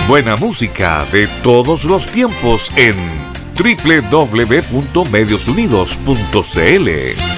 Buena música de todos los tiempos en www.mediosunidos.cl.